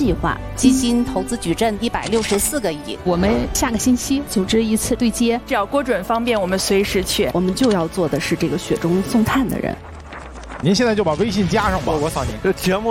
计划，基金投资矩阵164个亿。 我们下个星期组织一次对接， 只要郭准方便，我们随时去。 我们就要做的是这个雪中送炭的人。 您现在就把微信加上吧， 我扫您。这节目